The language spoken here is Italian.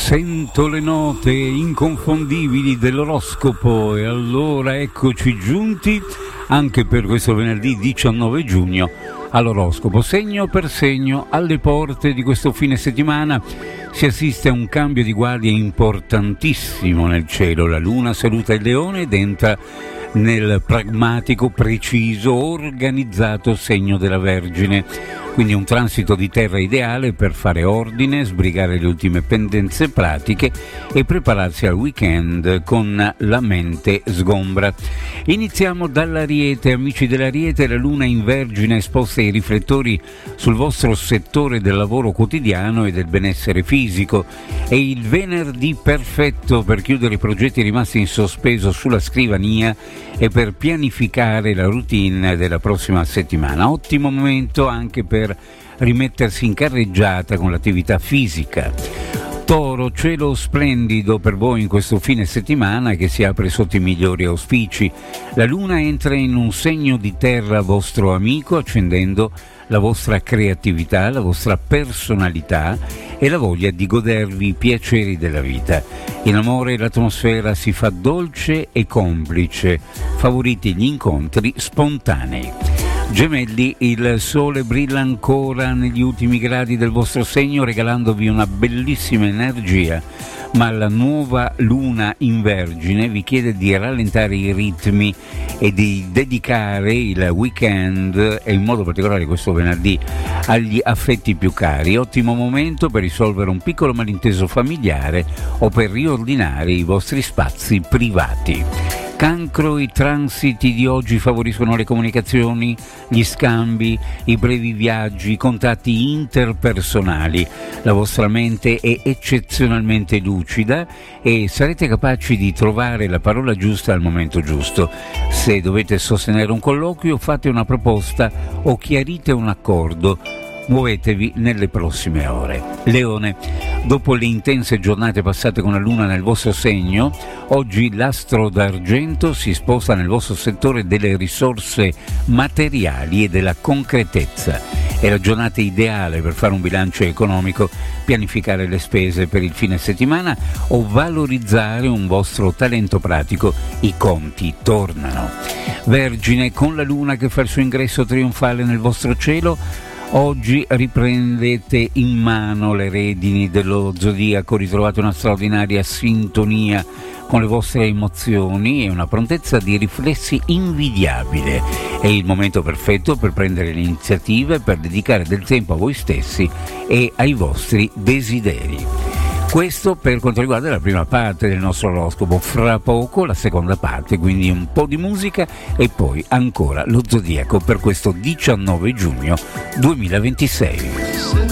Sento le note inconfondibili dell'oroscopo e allora eccoci giunti anche per questo venerdì 19 giugno all'oroscopo. Segno per segno, alle porte di questo fine settimana si assiste a un cambio di guardia importantissimo nel cielo. La luna saluta il leone ed entra nel pragmatico, preciso, organizzato segno della Vergine. Quindi un transito di terra ideale per fare ordine, sbrigare le ultime pendenze pratiche e prepararsi al weekend con la mente sgombra. Iniziamo dall'Ariete. Amici dell'Ariete, la luna in Vergine sposta i riflettori sul vostro settore del lavoro quotidiano e del benessere fisico. È il venerdì perfetto per chiudere i progetti rimasti in sospeso sulla scrivania e per pianificare la routine della prossima settimana. Ottimo momento anche per rimettersi in carreggiata con l'attività fisica. Toro, cielo splendido per voi in questo fine settimana che si apre sotto i migliori auspici. La luna entra in un segno di terra vostro amico, accendendo la vostra creatività, la vostra personalità e la voglia di godervi i piaceri della vita. In amore l'atmosfera si fa dolce e complice, favoriti gli incontri spontanei. Gemelli, il sole brilla ancora negli ultimi gradi del vostro segno regalandovi una bellissima energia, ma la nuova luna in Vergine vi chiede di rallentare i ritmi e di dedicare il weekend e in modo particolare questo venerdì agli affetti più cari. Ottimo momento per risolvere un piccolo malinteso familiare o per riordinare i vostri spazi privati. Cancro, i transiti di oggi favoriscono le comunicazioni, gli scambi, i brevi viaggi, i contatti interpersonali. La vostra mente è eccezionalmente lucida e sarete capaci di trovare la parola giusta al momento giusto. Se dovete sostenere un colloquio, fate una proposta o chiarite un accordo. Muovetevi nelle prossime ore. Leone, dopo le intense giornate passate con la luna nel vostro segno, oggi l'astro d'argento si sposta nel vostro settore delle risorse materiali e della concretezza. È la giornata ideale per fare un bilancio economico, pianificare le spese per il fine settimana o valorizzare un vostro talento pratico. I conti tornano. Vergine, con la luna che fa il suo ingresso trionfale nel vostro cielo, oggi riprendete in mano le redini dello zodiaco, ritrovate una straordinaria sintonia con le vostre emozioni e una prontezza di riflessi invidiabile. È il momento perfetto per prendere le iniziative, per dedicare del tempo a voi stessi e ai vostri desideri. Questo per quanto riguarda la prima parte del nostro oroscopo. Fra poco la seconda parte, quindi un po' di musica e poi ancora lo zodiaco per questo 19 giugno 2026.